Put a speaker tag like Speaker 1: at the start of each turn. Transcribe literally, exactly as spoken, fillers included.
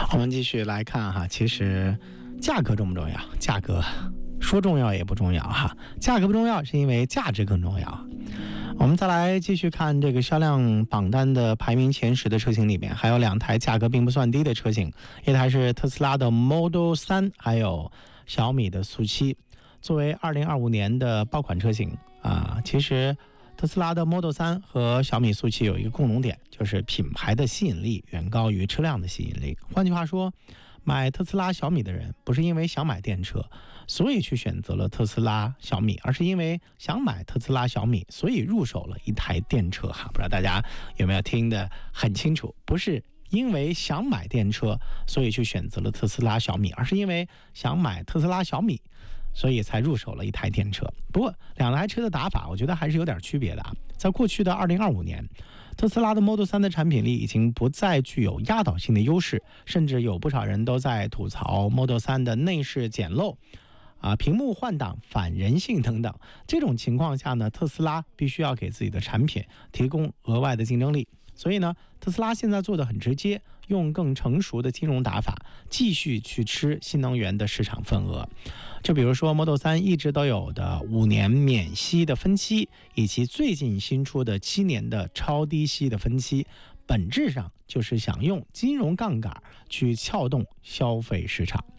Speaker 1: 我们继续来看哈，其实价格重不重要？价格说重要也不重要哈，价格不重要是因为价值更重要。我们再来继续看这个销量榜单的排名前十的车型里面，还有两台价格并不算低的车型，一台是特斯拉的 Model 三，还有小米的速七。作为二零二五年的爆款车型啊，其实特斯拉的 Model 三和小米速七有一个共同点，就是品牌的吸引力远高于车辆的吸引力。换句话说，买特斯拉小米的人不是因为想买电车所以去选择了特斯拉小米，而是因为想买特斯拉小米所以入手了一台电车哈。不知道大家有没有听得很清楚，不是因为想买电车所以去选择了特斯拉小米，而是因为想买特斯拉小米所以才入手了一台电车。不过两台车的打法我觉得还是有点区别的啊。在过去的二零二五年，特斯拉的 Model 三的产品力已经不再具有压倒性的优势，甚至有不少人都在吐槽 Model 三的内饰简陋啊，屏幕换挡反人性等等。这种情况下呢，特斯拉必须要给自己的产品提供额外的竞争力。所以呢，特斯拉现在做的很直接，用更成熟的金融打法继续去吃新能源的市场份额。就比如说 Model 三一直都有的五年免息的分期，以及最近新出的七年的超低息的分期，本质上就是想用金融杠杆去撬动消费市场。